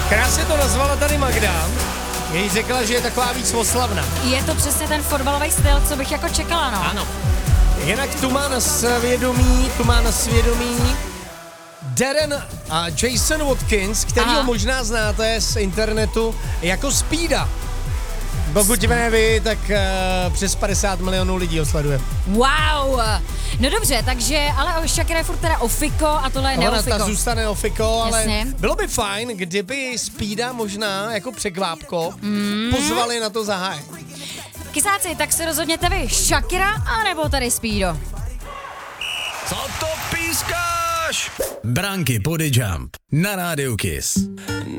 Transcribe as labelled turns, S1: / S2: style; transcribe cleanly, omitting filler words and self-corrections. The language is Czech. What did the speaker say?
S1: Krásně to nazvala tady Magda. Jej řekla, že je taková víc oslavná.
S2: Je to přesně ten fotbalový styl, co bych jako čekala, no.
S1: Ano. Jinak tu má na svědomí Darren a Jason Watkins, kterýho možná znáte z internetu jako Speeda. Pokud ne vy, tak přes 50 milionů lidí ho sleduje.
S2: Wow! No dobře, takže, ale Shakira je furt teda ofiko a tohle je neofiko.
S1: Ona ta zůstane ofiko, ale
S2: jasně.
S1: Bylo by fajn, kdyby Speeda možná jako překvápko pozvali na to zahájení.
S2: Kysáci, tak se rozhodněte vy, Shakira anebo tady Speedo?
S3: Co to pískáš? Branky Body Jump na Rádiu Kiss.